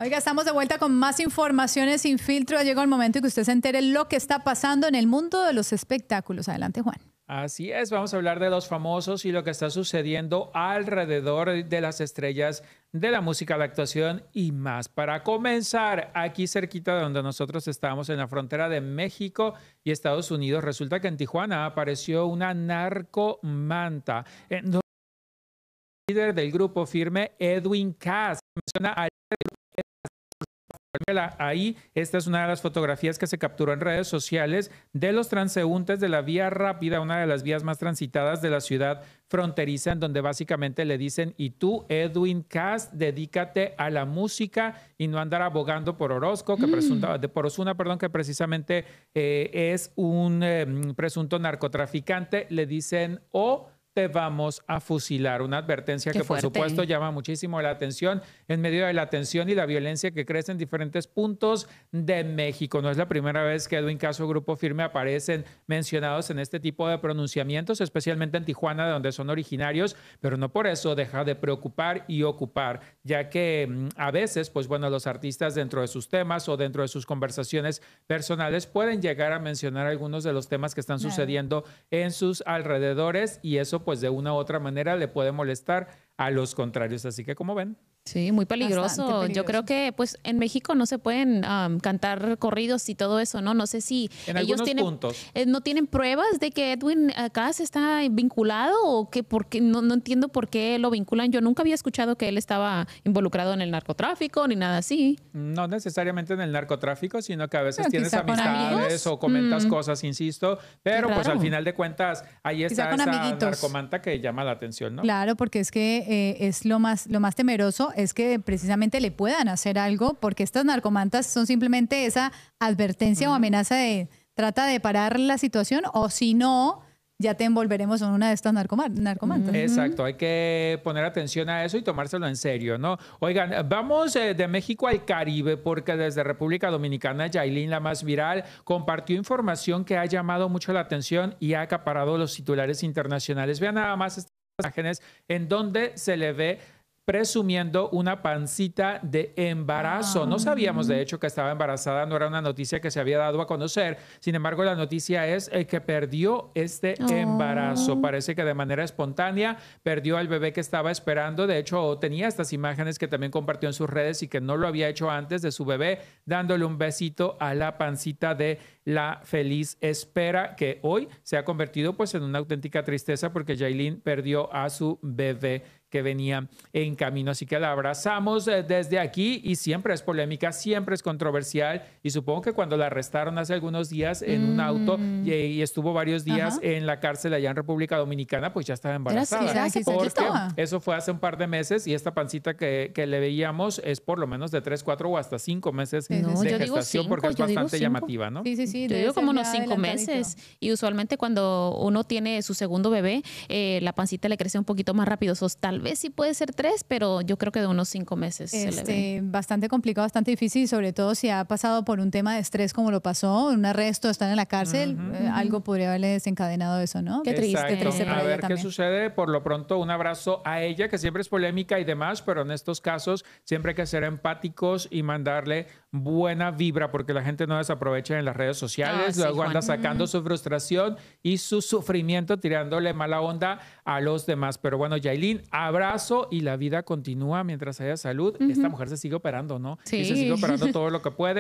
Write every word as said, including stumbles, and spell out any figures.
Oiga, estamos de vuelta con más informaciones sin filtro. Llegó el momento en que usted se entere lo que está pasando en el mundo de los espectáculos. Adelante, Juan. Así es, vamos a hablar de los famosos y lo que está sucediendo alrededor de las estrellas de la música, la actuación y más. Para comenzar, aquí cerquita de donde nosotros estamos, en la frontera de México y Estados Unidos, resulta que en Tijuana apareció una narcomanta. En donde el líder del grupo Firme, Edwin Cass, menciona al ahí, esta es una de las fotografías que se capturó en redes sociales de los transeúntes de la vía rápida, una de las vías más transitadas de la ciudad fronteriza, en donde básicamente le dicen: y tú, Edwin Cass, dedícate a la música y no andar abogando por Orozco, que mm. presunta, de, por Ozuna, perdón, que precisamente eh, es un eh, presunto narcotraficante. Le dicen: o te vamos a fusilar. Una advertencia Qué que fuerte. Por supuesto llama muchísimo la atención en medio de la tensión y la violencia que crece en diferentes puntos de México. No es la primera vez que Edwin Cass o Grupo Firme aparecen mencionados en este tipo de pronunciamientos, especialmente en Tijuana, de donde son originarios, pero no por eso deja de preocupar y ocupar, ya que a veces, pues bueno, los artistas dentro de sus temas o dentro de sus conversaciones personales pueden llegar a mencionar algunos de los temas que están sucediendo en sus alrededores, y eso pues de una u otra manera le puede molestar a los contrarios. Así que, como ven. Sí, muy peligroso. peligroso. Yo creo que pues en México no se pueden um, cantar corridos y todo eso, ¿no? No sé si en ellos tienen, puntos. Eh, no tienen pruebas de que Edwin Cass está vinculado o que porque no, no entiendo por qué lo vinculan. Yo nunca había escuchado que él estaba involucrado en el narcotráfico ni nada así. No necesariamente en el narcotráfico, sino que a veces pero tienes amistades o comentas mm. cosas, insisto, pero pues al final de cuentas ahí está esa amiguitos. narcomanta que llama la atención, ¿no? Claro, porque es que eh, es lo más, lo más temeroso es que precisamente le puedan hacer algo, porque estas narcomantas son simplemente esa advertencia uh-huh. o amenaza de trata de parar la situación, o si no, ya te envolveremos en una de estas narcomantas. Exacto, hay que poner atención a eso y tomárselo en serio, ¿no? Oigan, vamos eh, de México al Caribe, porque desde República Dominicana, Yailin, la más viral, compartió información que ha llamado mucho la atención y ha acaparado los titulares internacionales. Vean nada más estas imágenes en donde se le ve presumiendo una pancita de embarazo. No sabíamos, de hecho, que estaba embarazada, no era una noticia que se había dado a conocer. Sin embargo, la noticia es eh, que perdió este oh. embarazo. Parece que de manera espontánea perdió al bebé que estaba esperando. De hecho, tenía estas imágenes que también compartió en sus redes y que no lo había hecho antes, de su bebé dándole un besito a la pancita de la feliz espera, que hoy se ha convertido pues en una auténtica tristeza, porque Yailin perdió a su bebé que venía en camino. Así que la abrazamos desde aquí, y siempre es polémica, siempre es controversial, y supongo que cuando la arrestaron hace algunos días en mm. un auto y, y estuvo varios días Ajá. en la cárcel allá en República Dominicana, pues ya estaba embarazada. Gracias, porque estaba. eso fue hace un par de meses, y esta pancita que, que le veíamos es por lo menos de tres, cuatro o hasta cinco meses no, de yo gestación, cinco, porque es bastante llamativa, ¿no? Sí, sí, sí. Yo digo como unos cinco meses, y usualmente cuando uno tiene su segundo bebé, eh, la pancita le crece un poquito más rápido. So, tal vez sí puede ser tres, pero yo creo que de unos cinco meses este, se le ve. Bastante complicado, bastante difícil, sobre todo si ha pasado por un tema de estrés como lo pasó, un arresto, estar en la cárcel, uh-huh. eh, algo podría haberle desencadenado eso, ¿no? Qué triste. Exacto. triste a ver qué sucede. Por lo pronto, un abrazo a ella, que siempre es polémica y demás, pero en estos casos siempre hay que ser empáticos y mandarle buena vibra, porque la gente no desaprovecha en las redes sociales, ah, sí, luego Juan. anda sacando uh-huh. su frustración y su sufrimiento, tirándole mala onda a los demás. Pero bueno, Yailin, abrazo, y la vida continúa mientras haya salud. Uh-huh. Esta mujer se sigue operando, ¿no? Sí. Y se sigue operando todo lo que puede.